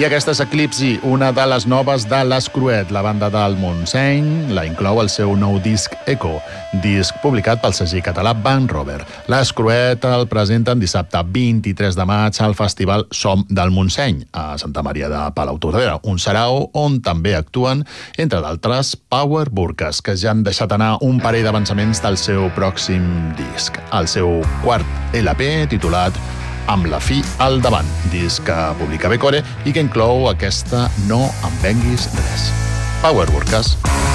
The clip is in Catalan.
I aquesta és Eclipsi, una de les noves de l'Escruet. La banda del Montseny la inclou al seu nou disc Eco, disc publicat pel segell català Band Rover. L'Escruet el presenten dissabte 23 de maig al Festival Som del Montseny, a Santa Maria de Palautordera, un sarau on també actuen, entre d'altres, Power Burkas, que ja han deixat anar un parell d'avançaments del seu pròxim disc. El seu quart LP, titulat Amb la fi al davant, disc que publica Becore i que inclou aquesta No em venguis res. Power Burkas.